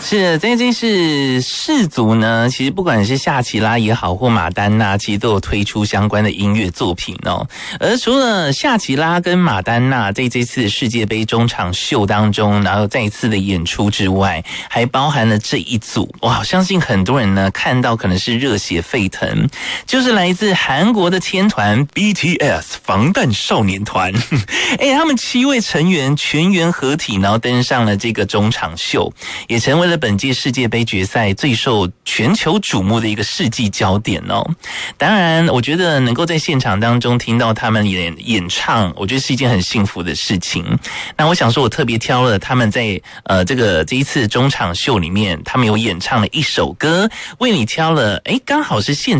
是，这件事世足呢，其实不管是夏奇拉也好，或马丹娜，其实都有推出相关的音乐作品哦。而除了夏奇拉跟马丹娜在这次世界杯中场秀当中，然后再一次的演出之外，还包含了这一组，哇，相信很多人呢看到可能是热血沸腾，就是来自韩国的天团 BTS 防弹少年团，他们7位成员全员合体，然后登上了这个中场秀，也成为了本届世界杯决赛最受全球瞩目的一个世纪焦点哦。当然，我觉得能够在现场当中听到他们演唱，我觉得是一件很幸福的事情。那我想说，我特别挑了他们在这一次中场秀里面，他们有演唱了一首歌，为你挑了，刚好是现